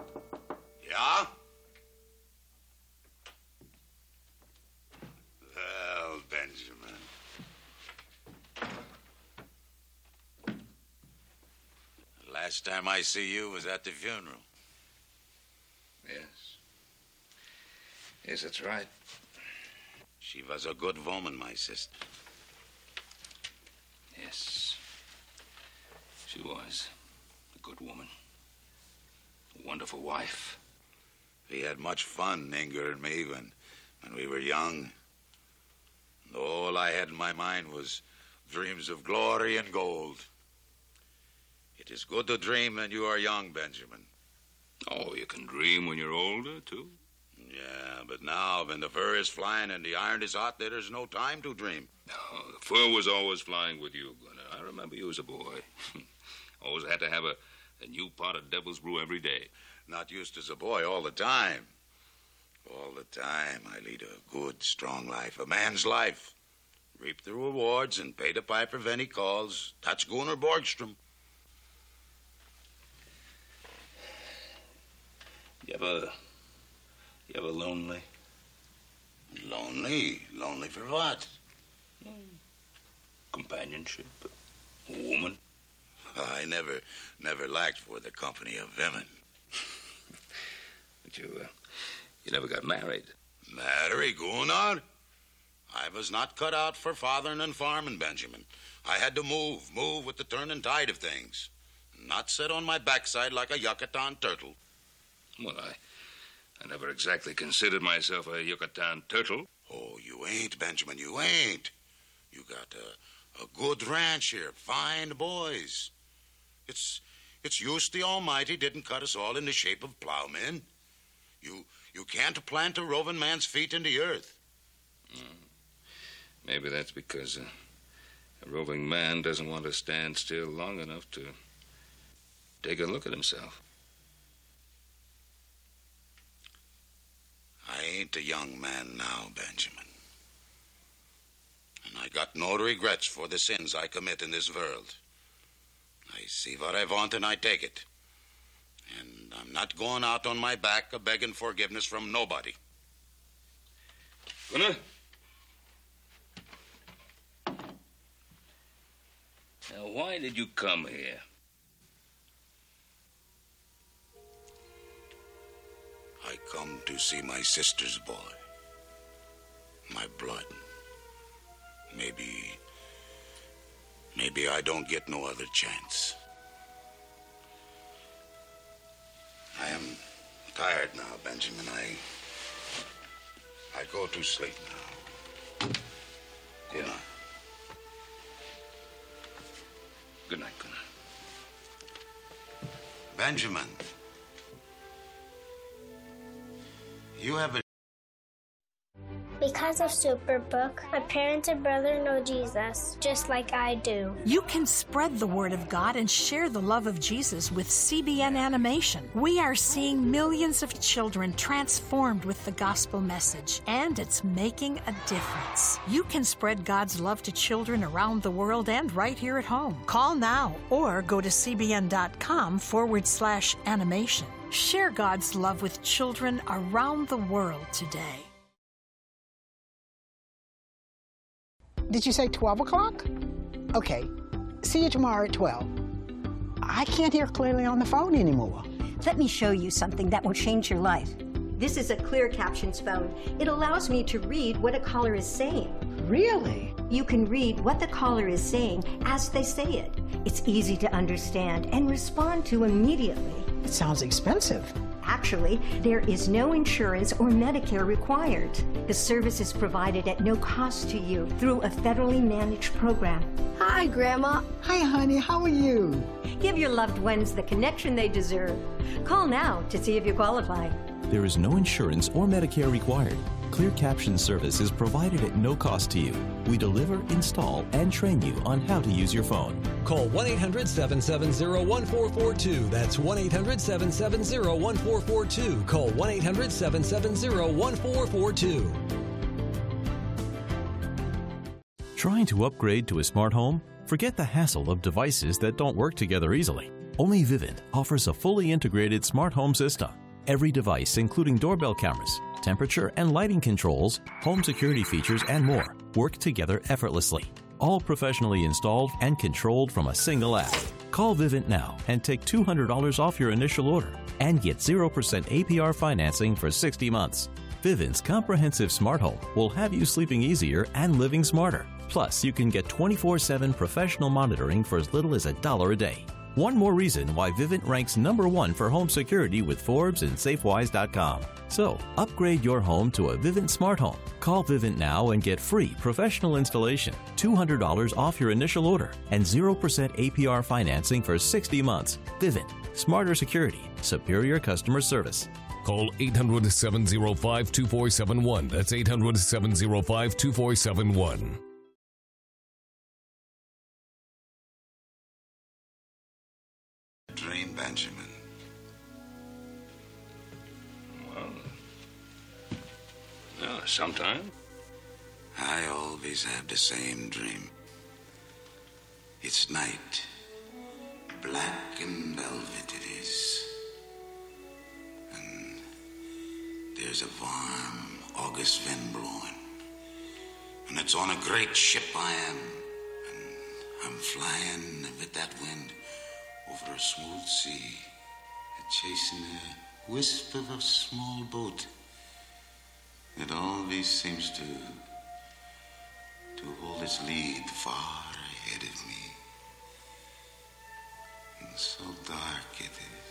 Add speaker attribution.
Speaker 1: Yeah? Well, Benjamin. Last time I see you was at the funeral.
Speaker 2: Yes. Yes, that's right.
Speaker 1: She was a good woman, my sister.
Speaker 2: Yes. She was a good woman. A wonderful wife.
Speaker 1: We had much fun, Inger and me, when we were young. And all I had in my mind was dreams of glory and gold. It is good to dream when you are young, Benjamin.
Speaker 2: Oh, you can dream when you're older, too?
Speaker 1: Yeah, but now, when the fur is flying and the iron is hot, there is no time to dream.
Speaker 2: No, the fur was always flying with you, Gunnar. I remember you as a boy. Always had to have a new pot of devil's brew every day.
Speaker 1: Not used as a boy all the time. All the time, I lead a good, strong life, a man's life. Reap the rewards and pay the piper when he calls. That's Gunnar Borgstrom.
Speaker 2: You ever lonely?
Speaker 1: Lonely? Lonely for what?
Speaker 2: Companionship. A woman.
Speaker 1: I never lacked for the company of women.
Speaker 2: But you never got married.
Speaker 1: Marry, Gunnar? I was not cut out for fathering and farming, Benjamin. I had to move with the turning tide of things. Not sit on my backside like a Yucatan turtle.
Speaker 2: Well, I never exactly considered myself a Yucatan turtle.
Speaker 1: Oh, you ain't, Benjamin, you ain't. You got a good ranch here, fine boys. It's just the Almighty didn't cut us all in the shape of plowmen. You can't plant a roving man's feet in the earth.
Speaker 2: Maybe that's because a roving man doesn't want to stand still long enough to take a look at himself.
Speaker 1: I ain't a young man now, Benjamin. And I got no regrets for the sins I commit in this world. I see what I want and I take it. And I'm not going out on my back a-begging forgiveness from nobody.
Speaker 2: Gunnar? Now, why did you come here?
Speaker 1: I come to see my sister's boy. My blood. Maybe I don't get no other chance. I am tired now, Benjamin. I go to sleep now. Good night.
Speaker 2: Good night, Gunnar.
Speaker 1: Benjamin. You have a...
Speaker 3: Because of Superbook, my parents and brother know Jesus, just like I do.
Speaker 4: You can spread the word of God and share the love of Jesus with CBN Animation. We are seeing millions of children transformed with the gospel message, and it's making a difference. You can spread God's love to children around the world and right here at home. Call now or go to cbn.com/animation. Share God's love with children around the world today.
Speaker 5: Did you say 12 o'clock? Okay. See you tomorrow at 12. I can't hear clearly on the phone anymore.
Speaker 6: Let me show you something that will change your life. This is a Clear Captions phone. It allows me to read what a caller is saying.
Speaker 5: Really?
Speaker 6: You can read what the caller is saying as they say it. It's easy to understand and respond to immediately.
Speaker 5: It sounds expensive.
Speaker 6: Actually, there is no insurance or Medicare required. The service is provided at no cost to you through a federally managed program.
Speaker 3: Hi, Grandma.
Speaker 5: Hi, honey. How are you?
Speaker 6: Give your loved ones the connection they deserve. Call now to see if you qualify.
Speaker 7: There is no insurance or Medicare required. Clear Caption service is provided at no cost to you. We deliver, install, and train you on how to use your phone.
Speaker 8: Call 1-800-770-1442. That's 1-800-770-1442. Call 1-800-770-1442.
Speaker 7: Trying to upgrade to a smart home? Forget the hassle of devices that don't work together easily. Only Vivint offers a fully integrated smart home system. Every device, including doorbell cameras, temperature and lighting controls, home security features, and more, work together effortlessly. All professionally installed and controlled from a single app. Call Vivint now and take $200 off your initial order and get 0% APR financing for 60 months. Vivint's comprehensive smart home will have you sleeping easier and living smarter. Plus, you can get 24/7 professional monitoring for as little as $1 a day. One more reason why Vivint ranks #1 for home security with Forbes and SafeWise.com. So, upgrade your home to a Vivint smart home. Call Vivint now and get free professional installation, $200 off your initial order, and 0% APR financing for 60 months. Vivint. Smarter security. Superior customer service.
Speaker 9: Call 800-705-2471. That's 800-705-2471.
Speaker 1: Dream, Benjamin.
Speaker 2: Well, sometime.
Speaker 1: I always have the same dream. It's night. Black and velvet it is. And there's a warm August wind blowing. And it's on a great ship I am. And I'm flying with that wind over a smooth sea, chasing a wisp of a small boat. It always seems to hold its lead far ahead of me. And so dark it is.